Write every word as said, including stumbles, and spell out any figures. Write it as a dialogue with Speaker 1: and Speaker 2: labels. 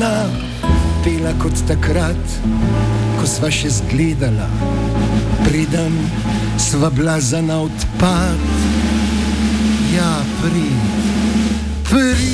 Speaker 1: ona pela kot takrat, ko sva še zgledala, preden sva bila za na odpad. Ja, prid, prid.